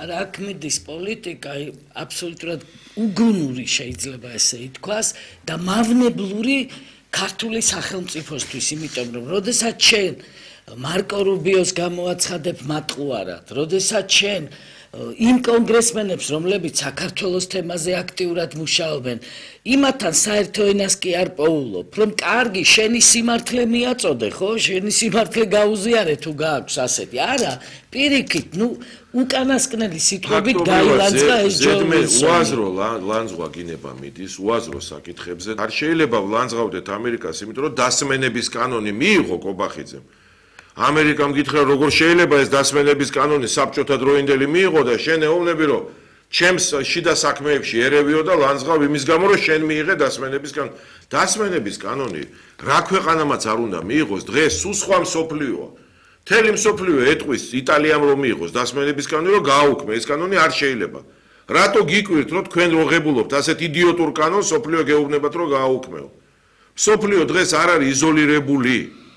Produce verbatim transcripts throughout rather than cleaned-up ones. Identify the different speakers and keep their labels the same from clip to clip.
Speaker 1: არა აქ მიდის პოლიტიკა აბსოლუტურად უგუნური შეიძლება ესე ითქვას და მავნებლური ქართული სახელმწიფოსთვის, იმიტომ რომ როდესაც ჩვენ მარკო რუბიოს გამოაცხადებ მატყუარად, როდესაც ჩვენ იმ კონგრესმენებს, რომლებიც საქართველოს თემაზე აქტიურად მუშაობენ, იმათთან საერთო ენას კი არ პოულობ, რომ კარგი, შენი სიმართლე მიაწოდე, ხო? შენი სიმართლე გაუზიარე თუ გააქვს ასეთი. არა, პირიქით, ნუ უკანასკნელი სიტყვებით გაილანძღა ეს ჯოულსონი.
Speaker 2: უაზრო ლანძღვა გინება მიდის, უაზრო საკითხებზე. არ შეიძლება ვლანძღავდეთ ამერიკას, იმიტომ რომ დასმენების კანონი მიიღო კობახიძემ. ამერიკამ გითხრა როგორ შეიძლება ეს დასმენების კანონი საბჭოთა დროინდელი მიიღო და შენ ეუბნები რომ ჩემს შიდა საქმეებში ერევიო და ლანძღავ იმის გამო რომ შენ მიიღე დასმენების კანონი. დასმენების კანონი რა ქვეყანამაც არ უნდა მიიღოს დღეს სულ სხვა მსოფლიოა. მთელი მსოფლიო ეტყვის იტალიამ რომ მიიღოს დასმენების კანონი რომ გააუქმე ეს კანონი არ შეიძლება. რატო გიკვირთ რომ თქვენ როღებულობთ ასეთ იდიოტურ კანონს მსოფლიო გეუბნებათ რომ გააუქმეო. მსოფლიო დღეს არ არის იზოლირებული.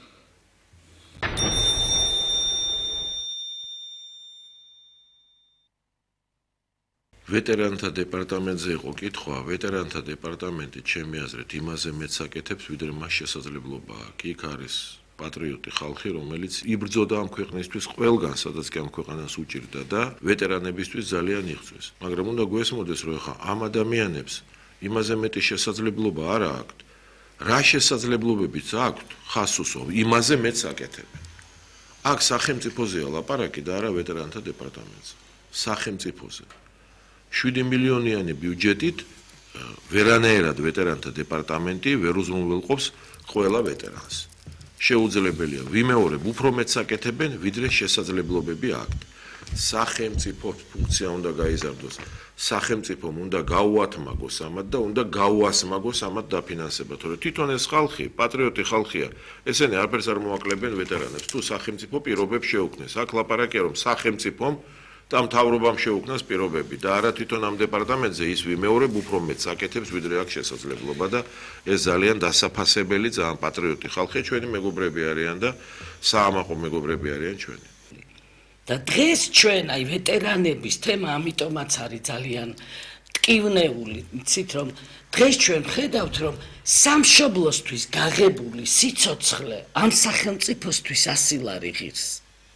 Speaker 2: ვეტერანთა დეპარტამენტზე იყო კითხვა, ვეტერანთა დეპარტამენტი ჩემი აზრით იმაზე მეც აკეთებს, ვიდრე მას შესაძლებლობა აქვს. იქ არის პატრიოტი ხალხი, რომელიც იბრძოდა ამ ქვეყნისთვის ყველგან, სადაც კი ამ ქვეყანას უჭირდა და ვეტერანებისთვის ძალიან იღწვეს. მაგრამ უნდა გვესმოდეს, რომ ხა ამ ადამიანებს იმაზე მეტი შესაძლებლობა არ აქვთ. რა შესაძლებლობებიც აქვთ, ხასუსო, იმაზე მეც აკეთებენ. აქ სახელმწიფოზეა ლაპარაკი და არა ვეტერანთა დეპარტამენტზე. სახელმწიფოზე. შვიდი მილიონიანი ბიუჯეტით ვერანაირად ვეტერანთა დეპარტამენტი ვერ უზრუნველყოფს ყველა ვეტერანს. შეუძლებელია ვიმეორებ უფრო მეტს აკეთებენ, ვიდრე შესაძლებლობები აქვთ. სახელმწიფო ფუნქცია უნდა გაიზარდოს. სახელმწიფომ უნდა გაუათმაგოს ამათ და უნდა გაუასმაგოს ამათ დაფინანსება, თორე თვითონ ეს ხალხი, პატრიოტი ხალხია, ესენი არაფერს არ მოაკლებენ ვეტერანებს. თუ სახელმწიფო პირობებს შეუქმნეს, აქ ლაპარაკია რომ სახელმწიფომ და მთავრობამ შეუქმნას პირობები და არა თვითონ ამ დეპარტამენტზე ის ვიმეორებ უფრო მეტს აკეთებს, ვიდრე აქვს შესაძლებლობა და ეს ძალიან დასაფასებელი, ძალიან პატრიოტი ხალხია, ჩვენი მეგობრები არიან და საამაყო მეგობრები არიან ჩვენი.
Speaker 1: და დღეს ჩვენ აი ვეტერანების თემა ამიტომაც არის ძალიან ტკივნეული, იცით რომ დღეს ჩვენ ხედავთ რომ სამშობლოსთვის გაღებული სიცოცხლე ამ სახელმწიფოსთვის ასილარი ღირს.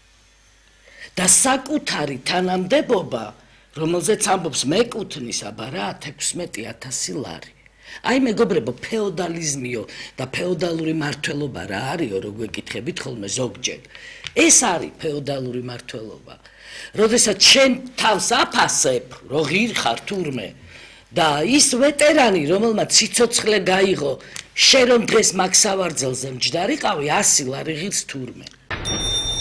Speaker 1: და საკუთარი თანამდებობა, რომელზეც ამბობს მეკუთვნის აბა რა ათექვსმეტი ათასი ლარი. აი მეგობრებო, ფეოდალიზმიო და ფეოდალური მართლობა რა არისო, რო გვეკითხებით ხოლმე ზოგჯერ. ეს არის ფეოდალური მართლობა. როდესაც შენ თავს აფასებ, რო ღირ ხარ თურმე და ის ვეტერანი, რომელმაც სიცოცხლე გაიღო, შენ რომ დღეს მაგ სავარძელზე მჯდარიყავი, ასი ლარი ღირს თურმე.